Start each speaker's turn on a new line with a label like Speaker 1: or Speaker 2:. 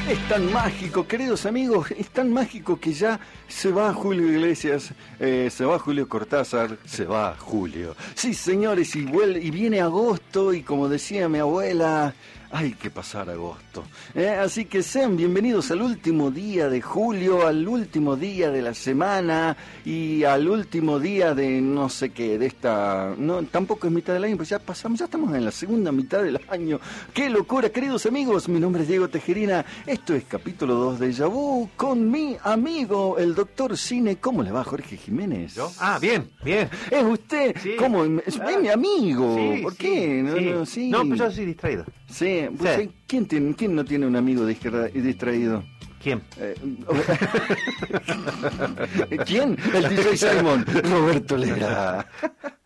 Speaker 1: Es tan mágico, queridos amigos, es tan mágico que ya se va Julio Iglesias, se va Julio Cortázar, se va Julio. Sí, señores, y viene agosto y como decía mi abuela, hay que pasar agosto. Así que sean bienvenidos al último día de julio, al último día de la semana y al último día de no sé qué, de esta... No, tampoco es mitad del año, pues ya pasamos, ya estamos en la segunda mitad del año. ¡Qué locura, queridos amigos! Mi nombre es Diego Tejerina, esto es capítulo 2 de Déjà Vu con mi amigo, el doctor Cine. ¿Cómo le va, Jorge Jiménez?
Speaker 2: ¿Yo? Ah, bien, bien.
Speaker 1: ¿Es usted?
Speaker 2: Sí.
Speaker 1: ¿Cómo? Es mi amigo.
Speaker 2: Sí,
Speaker 1: ¿Por
Speaker 2: sí,
Speaker 1: qué?
Speaker 2: sí. No, pero yo soy distraído.
Speaker 1: Sí, pues,
Speaker 2: Sí.
Speaker 1: ¿Quién no tiene un amigo distraído?
Speaker 2: ¿Quién?
Speaker 1: ¿Quién? El DJ Simon, Roberto Lera.